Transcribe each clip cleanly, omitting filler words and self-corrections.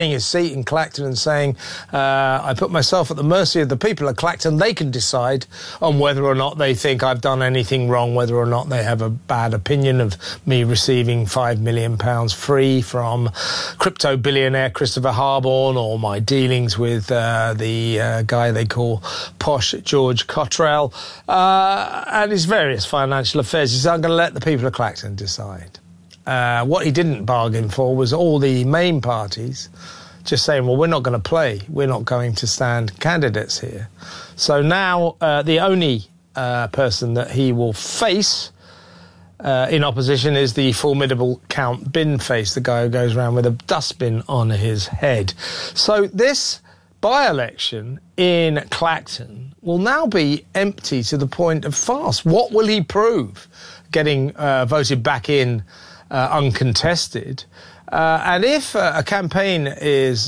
his seat in Clacton and saying, I put myself at the mercy of the people of Clacton. They can decide on whether or not they think I've done anything wrong, whether or not they have a bad opinion of me receiving £5 million free from crypto billionaire Christopher Harborne, or my dealings with the guy they call Posh George Cottrell, and his various financial affairs. He said, I'm going to let the people of Clacton decide. What he didn't bargain for was all the main parties just saying, well, we're not going to play. We're not going to stand candidates here. So now the only person that he will face in opposition is the formidable Count Binface, the guy who goes around with a dustbin on his head. So this by-election in Clacton will now be empty to the point of farce. What will he prove getting voted back in uncontested? And if a campaign is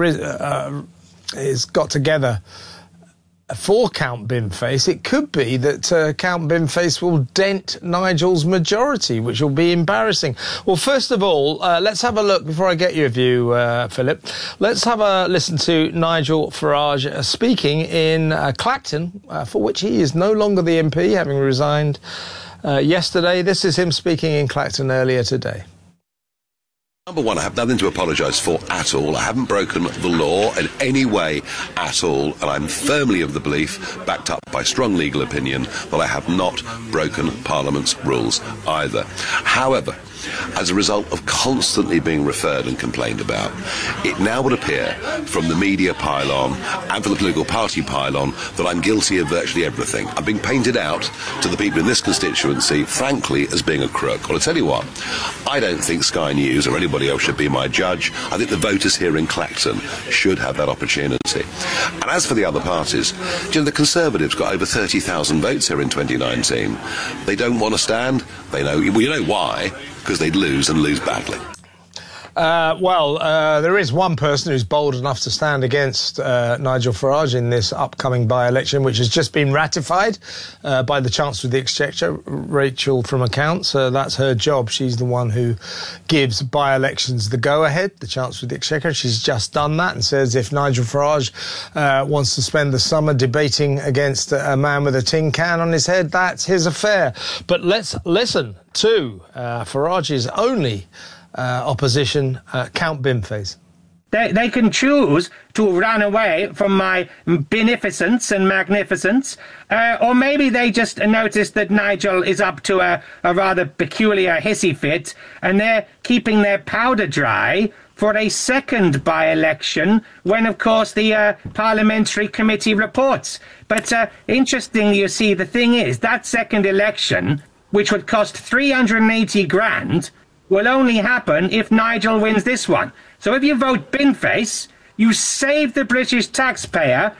got together for Count Binface, it could be that Count Binface will dent Nigel's majority, which will be embarrassing. Well, first of all, let's have a look, before I get your view, Philip, let's have a listen to Nigel Farage speaking in Clacton, for which he is no longer the MP, having resigned yesterday. This is him speaking in Clacton earlier today. Number one, I have nothing to apologise for at all. I haven't broken the law in any way at all, and I'm firmly of the belief, backed up by strong legal opinion, that I have not broken Parliament's rules either. However, as a result of constantly being referred and complained about, it now would appear from the media pylon and from the political party pylon that I'm guilty of virtually everything. I'm being painted out to the people in this constituency, frankly, as being a crook. Well, I tell you what, I don't think Sky News or anybody else should be my judge. I think the voters here in Clacton should have that opportunity. And as for the other parties, the Conservatives got over 30,000 votes here in 2019. They don't want to stand. They know, well, you know why? Because they'd lose and lose badly. There is one person who's bold enough to stand against Nigel Farage in this upcoming by-election, which has just been ratified by the Chancellor of the Exchequer, Rachel from Accounts. That's her job. She's the one who gives by-elections the go-ahead, the Chancellor of the Exchequer. She's just done that and says if Nigel Farage wants to spend the summer debating against a man with a tin can on his head, that's his affair. But let's listen to Farage's only opposition, Count Binface. They can choose to run away from my beneficence and magnificence, or maybe they just noticed that Nigel is up to a rather peculiar hissy fit, and they're keeping their powder dry for a second by-election when, of course, the parliamentary committee reports. But interesting, you see, the thing is, that second election, which would cost 380 grand, will only happen if Nigel wins this one. So if you vote Binface, you save the British taxpayer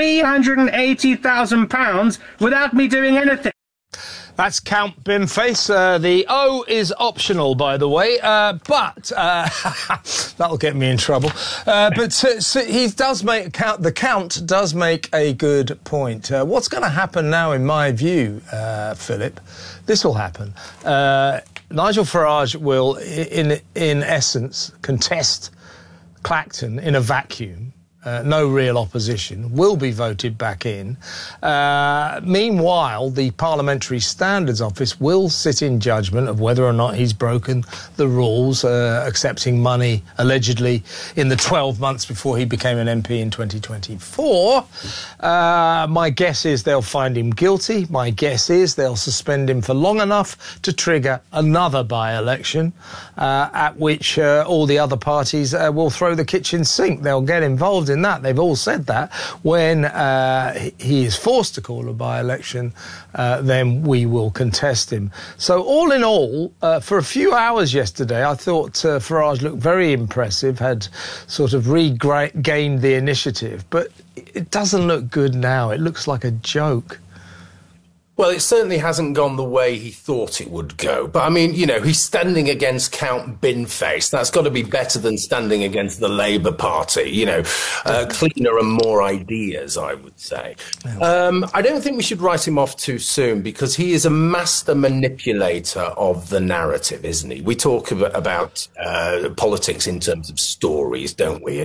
£380,000 without me doing anything. That's Count Binface. The O is optional, by the way, but that'll get me in trouble. So he does make the Count does make a good point. What's going to happen now, in my view, Philip? This will happen. Nigel Farage will, in essence, contest Clacton in a vacuum. No real opposition, will be voted back in. Meanwhile, the Parliamentary Standards Office will sit in judgment of whether or not he's broken the rules, accepting money, allegedly, in the 12 months before he became an MP in 2024. My guess is they'll find him guilty. My guess is they'll suspend him for long enough to trigger another by-election, at which all the other parties will throw the kitchen sink. They'll get involved in that. They've all said that. When he is forced to call a by-election, then we will contest him. So all in all, for a few hours yesterday, I thought Farage looked very impressive, had sort of regained the initiative, but it doesn't look good now. It looks like a joke. Well, it certainly hasn't gone the way he thought it would go. But, I mean, you know, he's standing against Count Binface. That's got to be better than standing against the Labour Party, you know, cleaner and more ideas, I would say. I don't think we should write him off too soon because he is a master manipulator of the narrative, isn't he? We talk about politics in terms of stories, don't we?